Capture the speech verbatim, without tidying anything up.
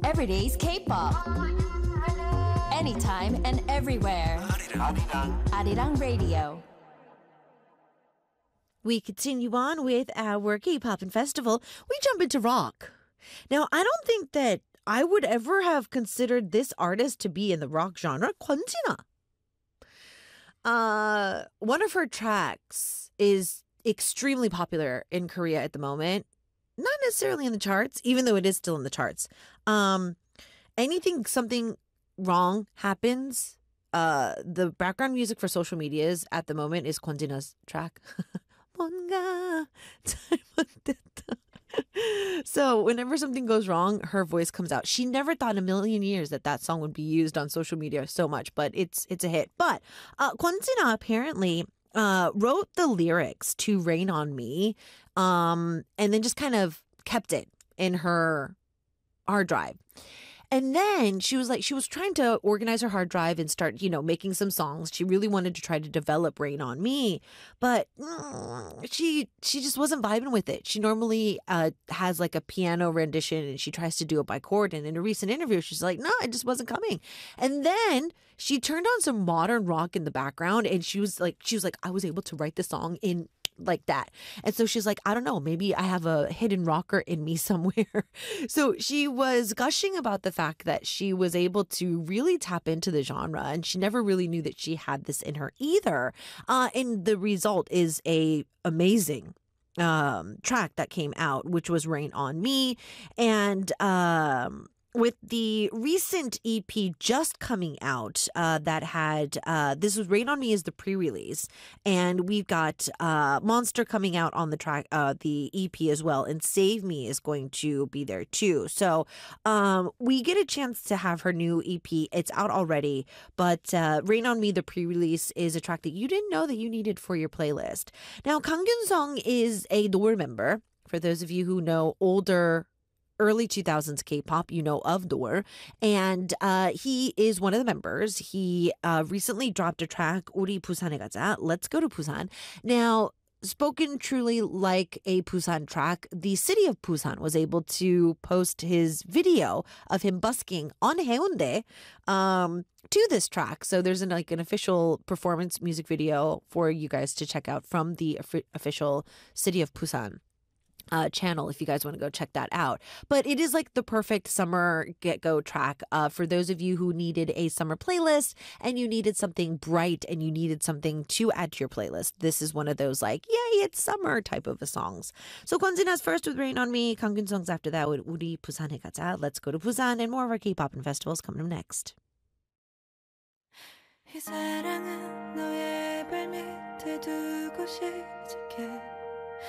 Everyday's K-pop. Anytime and everywhere. Arirang Radio. We continue on with our K-pop and festival. We jump into rock. Now, I don't think that I would ever have considered this artist to be in the rock genre. Kwonjina. Uh, one of her tracks is extremely popular in Korea at the moment. Not necessarily in the charts, even though it is still in the charts. Um, anything, something wrong happens. Uh, the background music for social medias at the moment is Kwonjina's track. 뭔가 잘못됐다. So whenever something goes wrong, her voice comes out. She never thought in a million years that that song would be used on social media so much, but it's it's a hit. But uh, Kwonjina apparently uh, wrote the lyrics to "Rain on Me," um, and then just kind of kept it in her hard drive. And then she was like, she was trying to organize her hard drive and start, you know, making some songs. She really wanted to try to develop Rain on Me, but mm, she she just wasn't vibing with it. She normally uh, has like a piano rendition and she tries to do it by chord. And in a recent interview, she's like, no, it just wasn't coming. And then she turned on some modern rock in the background and she was like, she was like, I was able to write the song in like that. And so she's like, I don't know, maybe I have a hidden rocker in me somewhere. So she was gushing about the fact that she was able to really tap into the genre and she never really knew that she had this in her either. Uh, and the result is a amazing um, track that came out, which was Rain on Me. And um with the recent E P just coming out uh, that had, uh, this was Rain on Me is the pre-release. And we've got uh, Monster coming out on the track, uh, the E P as well. And Save Me is going to be there too. So um, we get a chance to have her new E P. It's out already. But uh, Rain on Me, the pre-release, is a track that you didn't know that you needed for your playlist. Now, Kang Kyun-sung is a Door member. For those of you who know older early two thousands K-pop, you know of Door, and uh, he is one of the members. He uh, recently dropped a track, 우리 부산에 가자, Let's Go to Busan. Now, spoken truly like a Busan track, the city of Busan was able to post his video of him busking on Haeundae um, to this track. So there's an, like an official performance music video for you guys to check out from the official city of Busan Uh, channel if you guys want to go check that out. But it is like the perfect summer get-go track uh, for those of you who needed a summer playlist and you needed something bright and you needed something to add to your playlist. This is one of those like, yay, it's summer type of songs. So Kwonjina's first with Rain on Me, Kang Kyun-sung's after that with 우리 부산에 가자, Let's Go to Busan, and more of our K-pop and festivals coming up next. 이 사랑은 너의 발밑에 두고 시작해